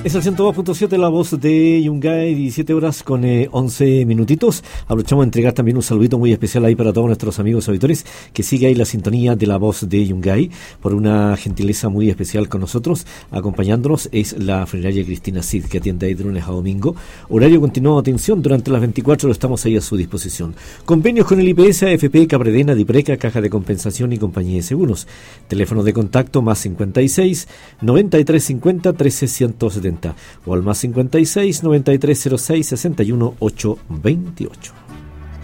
Es el 102.7, la voz de Yungay, 17 horas con 11 minutitos. Aprovechamos de entregar también un saludito muy especial ahí para todos nuestros amigos auditores que sigue ahí la sintonía de la voz de Yungay. Por una gentileza muy especial con nosotros, acompañándonos es la funeraria Cristina Cid, que atiende ahí de lunes a domingo. Horario continuado de atención durante las 24 horas, estamos ahí a su disposición. Convenios con el IPS, AFP, Capredena, Dipreca, Caja de Compensación y Compañía de Seguros. Teléfono de contacto más 56 93 50 13 170 o al más 56 93 06 61 828.